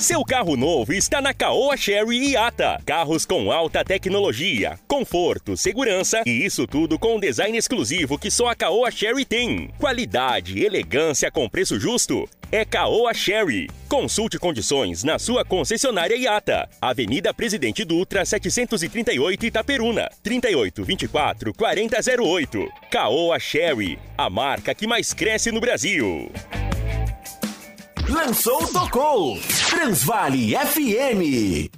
Seu carro novo está na Caoa Chery Iata. Carros com alta tecnologia, conforto, segurança e isso tudo com um design exclusivo que só a Caoa Chery tem. Qualidade, elegância com preço justo. É Caoa Chery. Consulte condições na sua concessionária Iata. Avenida Presidente Dutra, 738 Itaperuna. 3824-4008. Caoa Chery, a marca que mais cresce no Brasil. Lançou, tocou. Transvale FM.